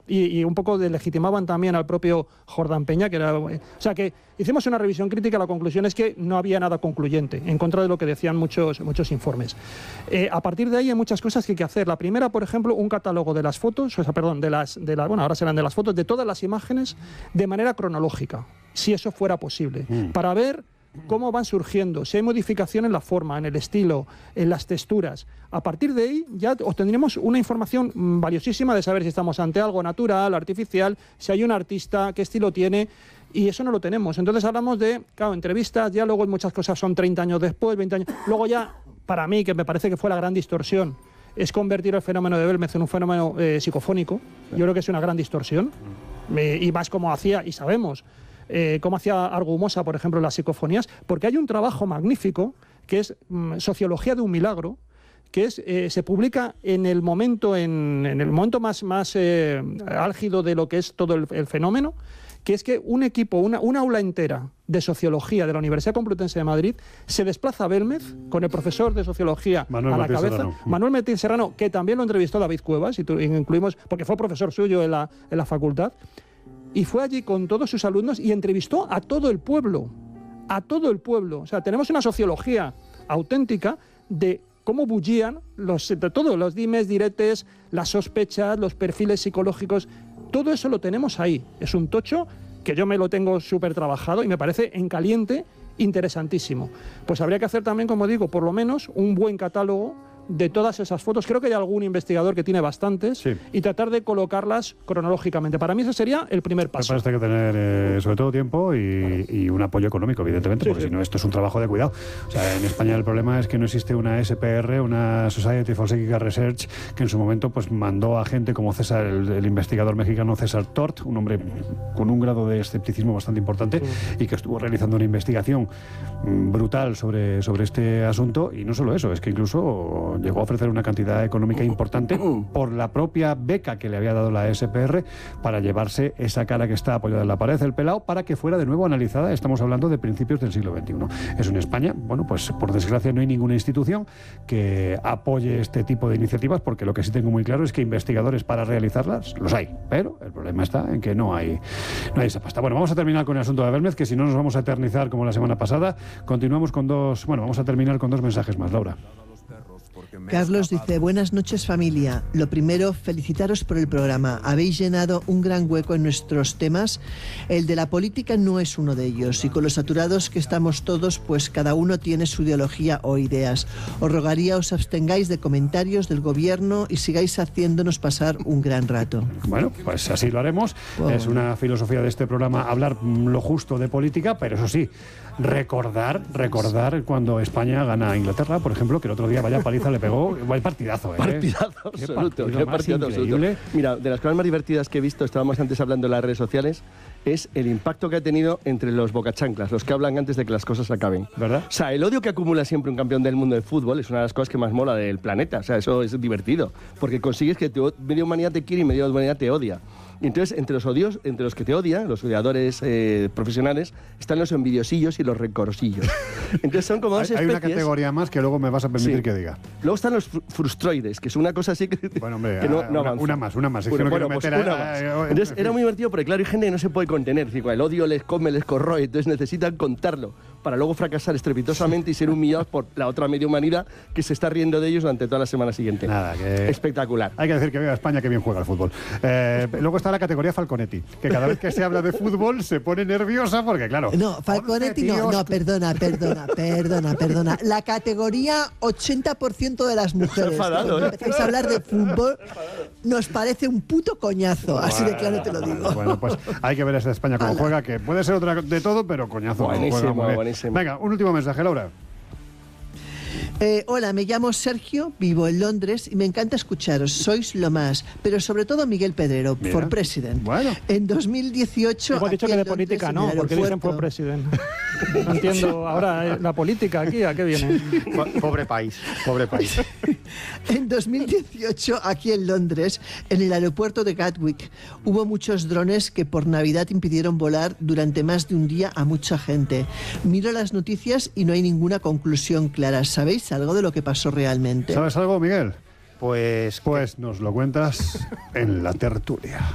y un poco deslegitimaban también al propio Jordán Peña, que era... O sea que hicimos una revisión crítica, la conclusión es que no había nada concluyente, en contra de lo que decían muchos informes. A partir de ahí hay muchas cosas que hay que hacer. La primera, por ejemplo, un catálogo de las fotos, bueno, ahora serán de las fotos, de todas las imágenes, de manera cronológica, si eso fuera posible, para ver cómo van surgiendo, si hay modificación en la forma, en el estilo, en las texturas. A partir de ahí ya obtendremos una información valiosísima de saber si estamos ante algo natural, artificial, si hay un artista, qué estilo tiene, y eso no lo tenemos. Entonces hablamos de, claro, entrevistas, ya luego muchas cosas son 30 años después, 20 años... Luego ya, para mí, que me parece que fue la gran distorsión, es convertir el fenómeno de Belmez en un fenómeno psicofónico. Yo creo que es una gran distorsión, y más como hacía, y sabemos... cómo hacía Argumosa, por ejemplo, las psicofonías, porque hay un trabajo magnífico que es Sociología de un milagro, que se publica en el momento más álgido de lo que es todo el fenómeno, que es que un equipo, una aula entera de sociología de la Universidad Complutense de Madrid se desplaza a Belmez con el profesor de sociología a la cabeza, Manuel Martín Serrano, que también lo entrevistó David Cuevas, incluimos, porque fue profesor suyo en la facultad. Y fue allí con todos sus alumnos y entrevistó a todo el pueblo, O sea, tenemos una sociología auténtica de cómo bullían todos los dimes, diretes, las sospechas, los perfiles psicológicos. Todo eso lo tenemos ahí. Es un tocho que yo me lo tengo súper trabajado y me parece en caliente interesantísimo. Pues habría que hacer también, como digo, por lo menos un buen catálogo de todas esas fotos. Creo que hay algún investigador que tiene bastantes, sí, y tratar de colocarlas cronológicamente. Para mí ese sería el primer paso. Me parece que tener sobre todo tiempo y un apoyo económico, evidentemente, porque si no esto es un trabajo de cuidado. O sea, en España el problema es que no existe una SPR, una Society for Psychical Research, que en su momento pues mandó a gente como César, el investigador mexicano César Tort, un hombre con un grado de escepticismo bastante importante, y que estuvo realizando una investigación brutal sobre este asunto. Y no solo eso, es que incluso llegó a ofrecer una cantidad económica importante por la propia beca que le había dado la SPR para llevarse esa cara que está apoyada en la pared, el pelao, para que fuera de nuevo analizada. Estamos hablando de principios del siglo XXI. Eso en España, bueno, pues por desgracia no hay ninguna institución que apoye este tipo de iniciativas, porque lo que sí tengo muy claro es que investigadores para realizarlas los hay, pero el problema está en que no hay esa pasta. Bueno, vamos a terminar con el asunto de Belmez, que si no nos vamos a eternizar como la semana pasada. Continuamos con vamos a terminar con dos mensajes más, Laura. Carlos dice: buenas noches, familia. Lo primero, felicitaros por el programa. Habéis llenado un gran hueco en nuestros temas. El de la política no es uno de ellos, y con lo saturados que estamos todos, pues cada uno tiene su ideología o ideas. Os rogaría os abstengáis de comentarios del gobierno y sigáis haciéndonos pasar un gran rato. Bueno, pues así lo haremos. Es una filosofía de este programa hablar lo justo de política, pero eso sí, recordar cuando España gana a Inglaterra, por ejemplo, que el otro día vaya paliza le pegó. Vaya partidazo, ¿eh? Partidazo absoluto. Qué partidazo absoluto. Mira, de las cosas más divertidas que he visto, estábamos antes hablando en las redes sociales, es el impacto que ha tenido entre los bocachanclas, los que hablan antes de que las cosas acaben. ¿Verdad? O sea, el odio que acumula siempre un campeón del mundo de fútbol es una de las cosas que más mola del planeta. O sea, eso es divertido, porque consigues que media humanidad te quiere y media humanidad te odia. Y entonces, entre los que te odian, los odiadores profesionales, están los envidiosillos y los rencorosillos. Entonces son como dos especies. Hay una categoría más que luego me vas a permitir que diga. Luego están los frustroides, que es una cosa así que, bueno, hombre, que no avanza. Una más. Es bueno, que no pues quiero meter una más. Entonces era muy divertido porque, claro, hay gente que no se puede contener. Es decir, el odio les come, les corroe, entonces necesitan contarlo para luego fracasar estrepitosamente y ser humillados por la otra media humanidad que se está riendo de ellos durante toda la semana siguiente. Nada, que... Espectacular. Hay que decir que viva España, que bien juega el fútbol. Luego está la categoría Falconetti, que cada vez que se habla de fútbol se pone nerviosa porque, claro... No, Falconetti no, perdona. La categoría 80% de las mujeres. Cuando empezáis a hablar de fútbol, nos parece un puto coñazo, así de claro te lo digo. Bueno, pues hay que ver esa España como juega, que puede ser otra de todo, pero coñazo. Buenísimo. Venga, un último mensaje, Laura. Hola, me llamo Sergio, vivo en Londres y me encanta escucharos. Sois lo más, pero sobre todo Miguel Pedrero, for president. Bueno. En 2018... Hemos dicho que de política no, porque dicen for president. No entiendo ahora la política aquí, ¿a qué viene? Pobre país. En 2018, aquí en Londres, en el aeropuerto de Gatwick, hubo muchos drones que por Navidad impidieron volar durante más de un día a mucha gente. Miro las noticias y no hay ninguna conclusión clara. ¿Sabéis algo de lo que pasó realmente? ¿Sabes algo, Miguel? Pues nos lo cuentas en la tertulia.